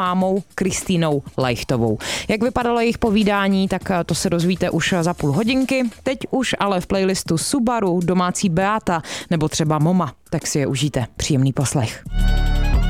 mámou Kristýnou Lajchtovou. Jak vypadalo jejich povídání, tak to se dozvíte už za půl hodinky. Teď už ale v playlistu Subaru, Domácí Beata nebo třeba Moma. Tak si je užijte. Příjemný poslech.